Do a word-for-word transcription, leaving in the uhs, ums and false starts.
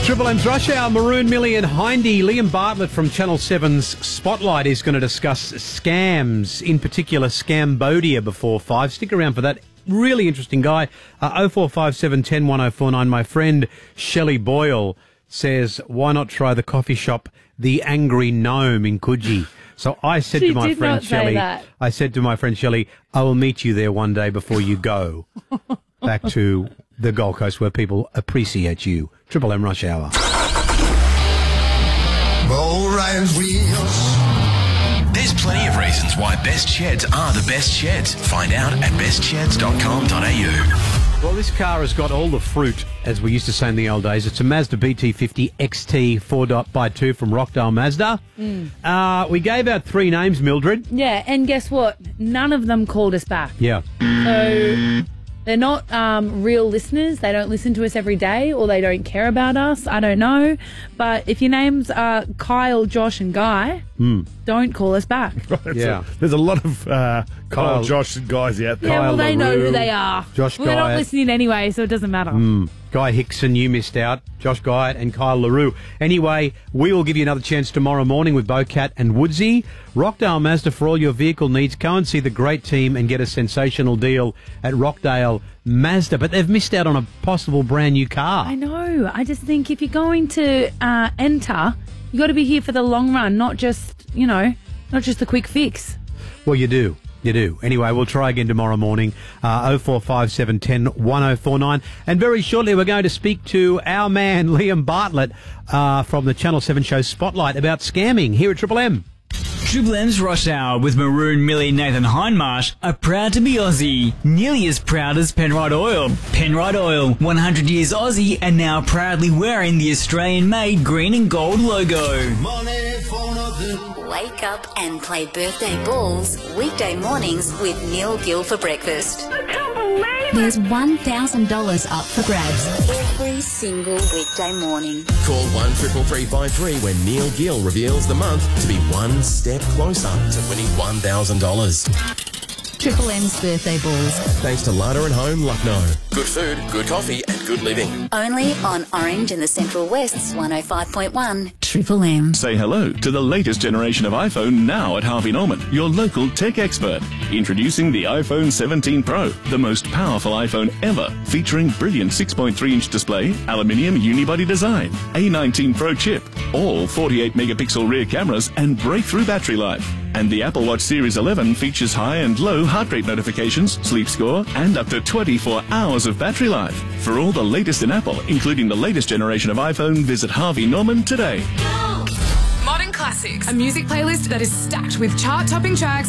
Triple M's Rush Hour, Maroon, Millie and Hindy. Liam Bartlett from Channel seven's Spotlight is going to discuss scams, in particular Scambodia, before five. Stick around for that. Really interesting guy. Uh, oh four five seven, one oh one oh four nine. My friend Shelley Boyle says, why not try the coffee shop The Angry Gnome in Coogee? So I said She to my did friend not say Shelley, that. I said to my friend Shelley, I will meet you there one day before you go back to the Gold Coast where people appreciate you. Triple M Rush Hour. Roll Ryan's wheels. There's plenty of reasons why best sheds are the best sheds. Find out at best sheds dot com dot a u. Well, this car has got all the fruit, as we used to say in the old days. It's a Mazda B T fifty X T four by two from Rockdale Mazda. Mm. Uh, we gave out three names, Mildred. Yeah, and guess what? None of them called us back. Yeah. So they're not um, real listeners. They don't listen to us every day, or they don't care about us. I don't know. But if your names are Kyle, Josh and Guy, Mm. don't call us back. Yeah. A, there's a lot of uh, Kyle, Kyle- Josh and guys out there. Yeah, well, Kyle they know LaRue, who they are. Josh well, they're not Guy. listening anyway, so it doesn't matter. Mm. Guy Hickson, you missed out. Josh Guyatt and Kyle LaRue. Anyway, we will give you another chance tomorrow morning with Bocat and Woodsy. Rockdale Mazda, for all your vehicle needs. Go and see the great team and get a sensational deal at Rockdale Mazda. But they've missed out on a possible brand new car. I know. I just think if you're going to uh, enter, you got to be here for the long run, not just, you know, not just the quick fix. Well, you do. You do. Anyway, we'll try again tomorrow morning, uh, oh four five seven, one oh one oh four nine. And very shortly, we're going to speak to our man, Liam Bartlett, uh, from the Channel seven show Spotlight about scamming here at Triple M. Triple M's Rush Hour with Maroon, Millie, Nathan Hindmarsh are proud to be Aussie. Nearly as proud as Penrite Oil. Penrite Oil, one hundred years Aussie and now proudly wearing the Australian-made green and gold logo. Money for nothing. Wake up and play birthday balls weekday mornings with Neil Gill for breakfast. I can't believe it! There's one thousand dollars up for grabs every single weekday morning. Call one triple three five three when Neil Gill reveals the month to be one step closer to winning one thousand dollars. Triple M's birthday balls. Thanks to Lada and Home, Lucknow. Good food, good coffee and good living. Only on Orange and the Central West's one oh five point one. Triple M. Say hello to the latest generation of iPhone now at Harvey Norman, your local tech expert. Introducing the iPhone seventeen Pro, the most powerful iPhone ever, featuring brilliant six point three inch display, aluminium unibody design, A nineteen Pro chip, all forty-eight megapixel rear cameras and breakthrough battery life. And the Apple Watch Series eleven features high and low heart rate notifications, sleep score, and up to twenty-four hours of battery life. For all the latest in Apple, including the latest generation of iPhone, visit Harvey Norman today. Modern Classics, a music playlist that is stacked with chart-topping tracks